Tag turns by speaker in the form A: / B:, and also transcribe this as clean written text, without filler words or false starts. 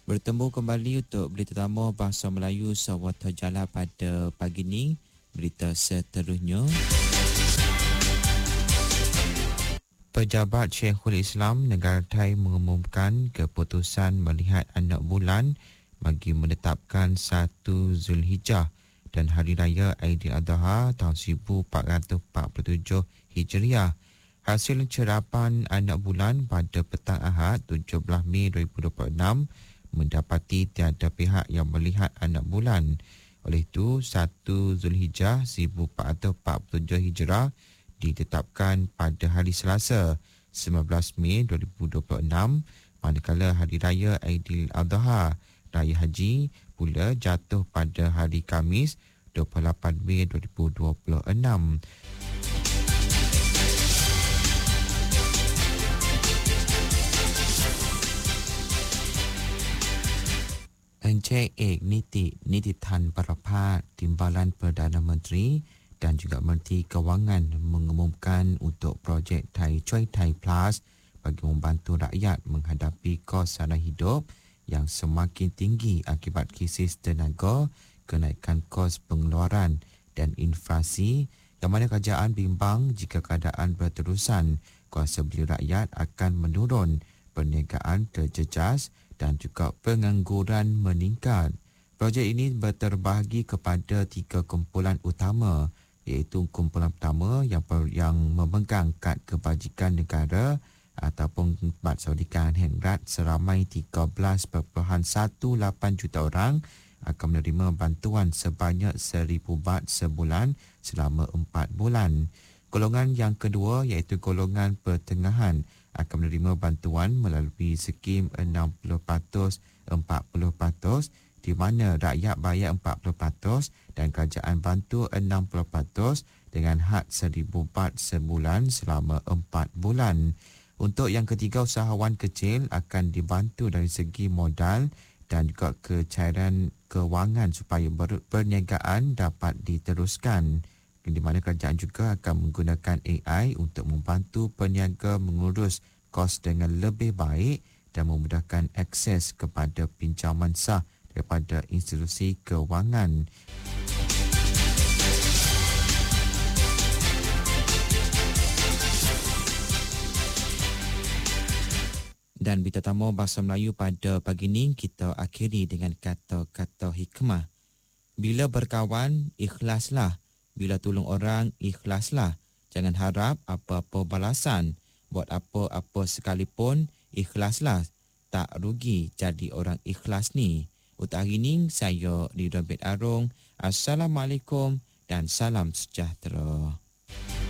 A: Bertemu kembali untuk berita tamu Bahasa Melayu Sawata Jala pada pagi ini. Berita seterusnya. Pejabat Syekhul Islam Negara Thai mengumumkan keputusan melihat anak bulan bagi menetapkan 1 Zulhijjah dan Hari Raya Aidiladha tahun 1447 Hijriah. Hasil cerapan anak bulan pada petang Ahad 17 Mei 2026 mendapati tiada pihak yang melihat anak bulan. Oleh itu, 1 Zulhijjah 1447 Hijrah ditetapkan pada hari Selasa 19 Mei 2026, manakala Hari Raya Aidiladha Raya Haji pula jatuh pada hari Khamis 28 Mei 2026. Encik Ek Niti Tan Parapat, Timbalan Perdana Menteri dan juga Menteri Kewangan mengumumkan untuk projek Thai Choi Thai Plus bagi membantu rakyat menghadapi kos sara hidup yang semakin tinggi akibat krisis tenaga, kenaikan kos pengeluaran dan inflasi, yang mana kerajaan bimbang jika keadaan berterusan, kuasa beli rakyat akan menurun, perniagaan terjejas dan juga pengangguran meningkat. Projek ini terbahagi kepada 3 kumpulan utama, iaitu kumpulan pertama yang memegang kad kebajikan negara ataupun kad saudikan Hengrat seramai 13.18 juta orang akan menerima bantuan sebanyak 1,000 baht sebulan selama 4 bulan. Golongan yang kedua iaitu golongan pertengahan akan menerima bantuan melalui skim 60%, 40%, di mana rakyat bayar 40% dan kerajaan bantu 60% dengan had 1,000 baht sebulan selama 4 bulan. Untuk yang ketiga, usahawan kecil akan dibantu dari segi modal dan juga kecairan kewangan supaya perniagaan dapat diteruskan, di mana kerajaan juga akan menggunakan AI untuk membantu peniaga mengurus kos dengan lebih baik dan memudahkan akses kepada pinjaman sah daripada institusi kewangan. Dan berita tamu Bahasa Melayu pada pagi ini kita akhiri dengan kata-kata hikmah. Bila berkawan, ikhlaslah. Bila tolong orang, ikhlaslah. Jangan harap apa-apa balasan. Buat apa-apa sekalipun, ikhlaslah. Tak rugi jadi orang ikhlas ni. Untuk hari ini, saya Ridwan bin Arong. Assalamualaikum dan salam sejahtera.